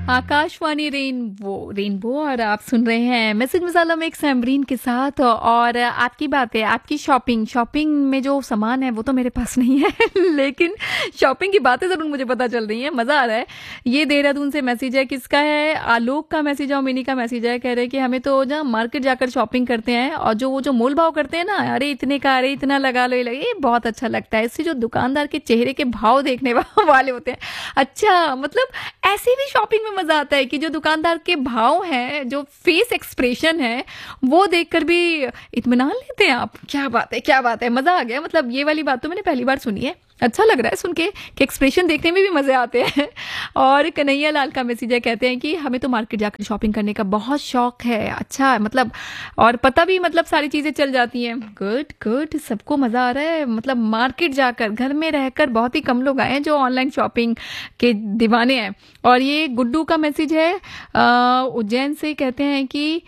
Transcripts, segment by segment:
Akashvani rainbow rainbow और आप सुन रहे हैं मैसेज मसाला में एक सैमरीन के साथ। और आपकी बात है, आपकी शॉपिंग शॉपिंग में जो सामान है वो तो मेरे पास नहीं है लेकिन शॉपिंग की बातें ज़रूर मुझे पता चल रही हैं, मज़ा आ रहा है। ये देहरादून से मैसेज है, किसका है? आलोक का मैसेज है और मिनी का मैसेज है। कह रहे हैं कि हमें तो ना मार्केट जाकर शॉपिंग करते हैं और जो मोल भाव करते हैं ना, अरे इतने का, अरे इतना लगा लो, ये लगे, ये बहुत अच्छा लगता है। इससे जो दुकानदार के चेहरे के भाव देखने वाले होते हैं, अच्छा मतलब ऐसे भी शॉपिंग में मजा आता है कि जो दुकानदार के भाव हैं, जो फेस एक्सप्रेशन है, वो देखकर भी इत्मीनान लेते हैं आप। क्या बात है, क्या बात है, मजा आ गया। मतलब ये वाली बात तो मैंने पहली बार सुनी है, अच्छा लग रहा है सुन के कि एक्सप्रेशन देखने में भी मजे आते हैं। और कन्हैया लाल का मैसेज है, कहते हैं कि हमें तो मार्केट जाकर शॉपिंग करने का बहुत शौक है। अच्छा मतलब, और पता भी मतलब सारी चीजें चल जाती हैं। गुड गुड, सबको मजा आ रहा है। मतलब मार्केट जाकर, घर में रहकर बहुत ही कम लोग आए हैं जो ऑनलाइन शॉपिंग के दीवाने हैं। और ये गुड्डू का मैसेज है उज्जैन से, कहते हैं कि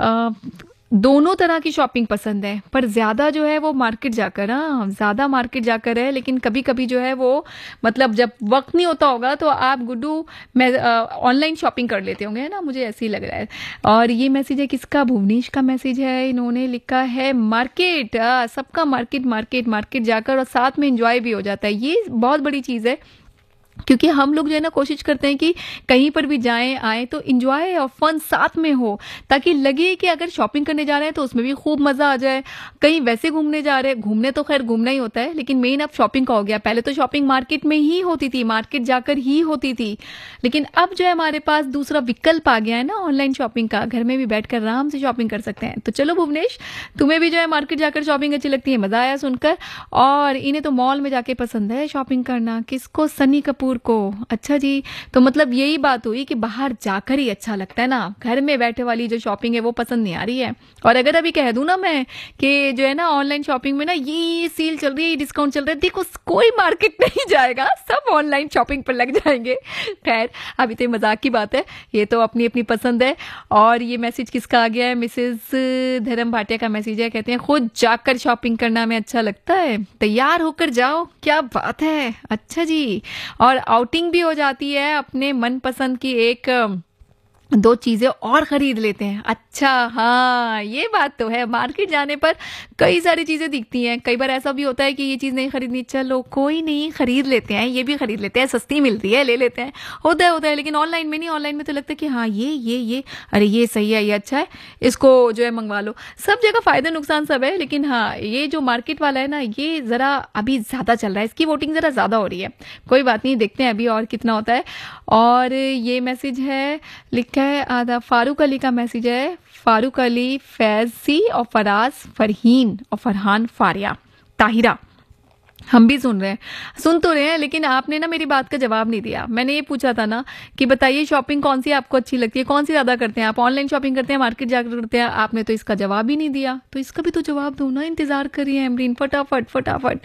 दोनों तरह की शॉपिंग पसंद है, पर ज़्यादा जो है वो मार्केट जाकर, हाँ ज़्यादा मार्केट जाकर है। लेकिन कभी कभी जो है वो मतलब जब वक्त नहीं होता होगा तो आप गुड्डू मैं ऑनलाइन शॉपिंग कर लेते होंगे, है ना, मुझे ऐसे ही लग रहा है। और ये मैसेज है किसका? भुवनेश का मैसेज है। इन्होंने लिखा है मार्केट, सबका मार्केट मार्केट मार्केट जाकर और साथ में इंजॉय भी हो जाता है। ये बहुत बड़ी चीज़ है, क्योंकि हम लोग जो है ना कोशिश करते हैं कि कहीं पर भी जाएं आए तो इंजॉय और फन साथ में हो, ताकि लगे कि अगर शॉपिंग करने जा रहे हैं तो उसमें भी खूब मजा आ जाए। कहीं वैसे घूमने जा रहे हैं, घूमने तो खैर घूमना ही होता है, लेकिन मेन अब शॉपिंग का हो गया। पहले तो शॉपिंग मार्केट में ही होती थी, मार्केट जाकर ही होती थी, लेकिन अब जो है हमारे पास दूसरा विकल्प आ गया है ना ऑनलाइन शॉपिंग का। घर में भी बैठकर आराम से शॉपिंग कर सकते हैं। तो चलो भुवनेश, तुम्हें भी जो है मार्केट जाकर शॉपिंग अच्छी लगती है, मजा आया सुनकर। और इन्हें तो मॉल में जाके पसंद है शॉपिंग करना। किसको? सनी कपूर को। अच्छा जी, तो मतलब यही बात हुई कि बाहर जाकर ही अच्छा लगता है ना, घर में बैठे वाली जो शॉपिंग है वो पसंद नहीं आ रही है। और अगर अभी कह दूं ना मैं कि जो है ना ऑनलाइन शॉपिंग में ना ये सेल चल रही है, डिस्काउंट चल रहा है, देखो कोई मार्केट नहीं जाएगा, सब ऑनलाइन शॉपिंग पर लग जाएंगे। खैर अभी तो मजाक की बात है, ये तो अपनी अपनी पसंद है। और ये मैसेज किसका आ गया है? मिसेज धर्म भाटिया का मैसेज है, कहते हैं खुद जाकर शॉपिंग करना में अच्छा लगता है, तैयार होकर जाओ। क्या बात है, अच्छा जी। और आउटिंग भी हो जाती है, अपने मनपसंद की एक दो चीजें और खरीद लेते हैं। अच्छा हाँ, ये बात तो है, मार्केट जाने पर कई सारी चीजें दिखती हैं। कई बार ऐसा भी होता है कि ये चीज नहीं खरीदनी, चलो कोई नहीं, खरीद लेते हैं, ये भी खरीद लेते हैं, सस्ती मिलती है ले लेते हैं, होता है। लेकिन ऑनलाइन में नहीं, ऑनलाइन में तो लगता है कि हाँ ये अरे ये सही है, ये अच्छा है, इसको जो है मंगवा लो। सब जगह फायदे नुकसान सब है, लेकिन हाँ ये जो मार्केट वाला है ना, ये जरा अभी ज्यादा चल रहा है, इसकी वोटिंग जरा ज्यादा हो रही है। कोई बात नहीं, देखते हैं अभी और कितना होता है। और ये मैसेज है, लिखा है आधा फारूक अली का मैसेज है। फारूक अली, फैजी और फराज फरहीन और फरहान फारिया ताहिरा, हम भी सुन रहे हैं, सुन तो रहे हैं, लेकिन आपने ना मेरी बात का जवाब नहीं दिया। मैंने ये पूछा था ना कि बताइए शॉपिंग कौन सी आपको अच्छी लगती है, कौन सी ज्यादा करते हैं आप, ऑनलाइन शॉपिंग करते हैं, मार्केट जाकर करते हैं? आपने तो इसका जवाब ही नहीं दिया, तो इसका भी तो जवाब दो ना, इंतजार करिए अमरीन, फटाफट फटाफट।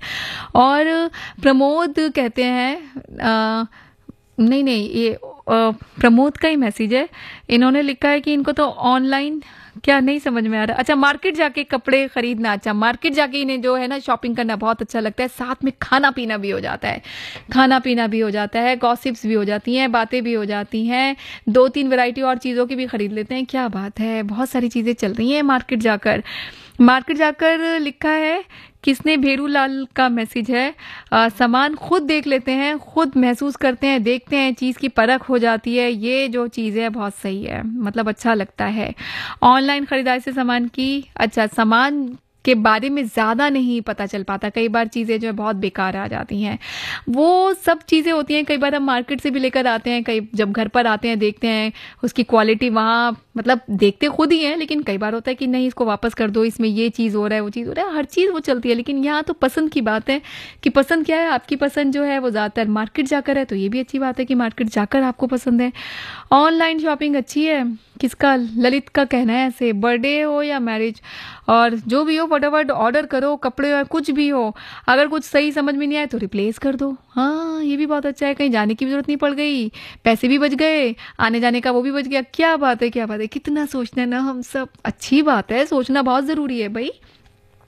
और प्रमोद कहते हैं नहीं ये प्रमोद का ही मैसेज है। इन्होंने लिखा है कि इनको तो ऑनलाइन, क्या नहीं समझ में आ रहा। अच्छा, मार्केट जाके कपड़े खरीदना, अच्छा मार्केट जाके इन्हें जो है ना शॉपिंग करना बहुत अच्छा लगता है, साथ में खाना पीना भी हो जाता है, खाना पीना भी हो जाता है, गॉसिप्स भी हो जाती हैं, बातें भी हो जाती हैं, 2-3 वैरायटी और चीज़ों की भी खरीद लेते हैं। क्या बात है, बहुत सारी चीज़ें चल रही हैं मार्केट जाकर। मार्केट जाकर लिखा है किसने? भेरू लाल का मैसेज है। सामान खुद देख लेते हैं, खुद महसूस करते हैं, देखते हैं, चीज़ की परख हो जाती है। ये जो चीज़ है बहुत सही है, मतलब अच्छा लगता है। ऑनलाइन खरीदारी से सामान की, अच्छा सामान के बारे में ज़्यादा नहीं पता चल पाता, कई बार चीज़ें जो है बहुत बेकार आ जाती हैं, वो सब चीज़ें होती हैं। कई बार हम मार्केट से भी लेकर आते हैं, कई जब घर पर आते हैं देखते हैं उसकी क्वालिटी, वहाँ मतलब देखते खुद ही हैं, लेकिन कई बार होता है कि नहीं इसको वापस कर दो, इसमें ये चीज़ हो रहा है, वो चीज़ हो रहा है, हर चीज़ वो चलती है। लेकिन यहाँ तो पसंद की बात है कि पसंद क्या है, आपकी पसंद जो है वो ज़्यादातर मार्केट जाकर है, तो ये भी अच्छी बात है कि मार्केट जाकर आपको पसंद है। ऑनलाइन शॉपिंग अच्छी है, किसका? ललित का कहना है ऐसे, बर्थडे हो या मैरिज और जो भी हो फटाफट ऑर्डर करो, कपड़े और कुछ भी हो, अगर कुछ सही समझ में नहीं आए तो रिप्लेस कर दो। हाँ ये भी बहुत अच्छा है, कहीं जाने की भी जरूरत नहीं पड़ गई, पैसे भी बच गए, आने जाने का वो भी बच गया। क्या बात है, क्या बात है, कितना सोचना है ना हम सब, अच्छी बात है, सोचना बहुत ज़रूरी है भाई।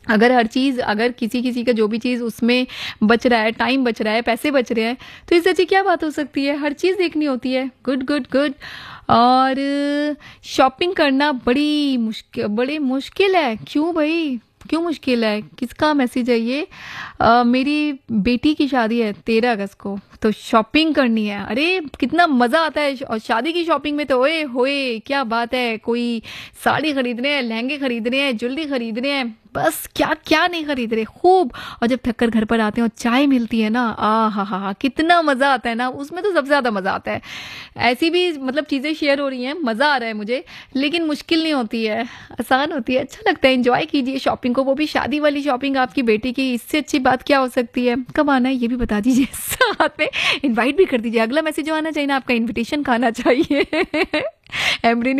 अगर हर चीज़, अगर किसी-किसी का जो भी चीज़ उसमें बच रहा है, टाइम बच रहा है, पैसे बच रहे हैं, तो इससे अच्छी क्या बात हो सकती है? हर चीज़ देखनी होती है। Good, good, good. और शॉपिंग करना बड़ी मुश्किल है। क्यों भई? क्यों मुश्किल है? किसका मैसेज है ये? मेरी बेटी की शादी है 13 अगस्त को, तो शॉपिंग करनी है। अरे! कितना मज़ा आता है और शादी की शॉपिंग में तो ओए होए! क्या बात है। कोई साड़ी खरीद रहे हैं, लहंगे खरीद रहे हैं, ज्वेलरी खरीद रहे हैं, बस क्या-क्या नहीं खरीद रहे, खूब। और जब थक कर घर पर आते हैं और चाय मिलती है ना, आहाहा! कितना मज़ा आता है ना, उसमें तो सबसे ज़्यादा मज़ा आता है। ऐसी भी मतलब चीज़ें शेयर हो रही हैं, मज़ा आ रहा है मुझे, लेकिन मुश्किल नहीं होती है, आसान होती है, अच्छा लगता है। एन्जॉय कीजिए शॉपिंग को, वो भी शादी वाली शॉपिंग आपकी बेटी की, इससे अच्छी बात क्या हो सकती है? कब आना है ये भी बता दीजिए, साथ में इनवाइट भी कर दीजिए। अगला मैसेज जो आना चाहिए ना, आपका इन्विटेशन खाना चाहिए। एमरी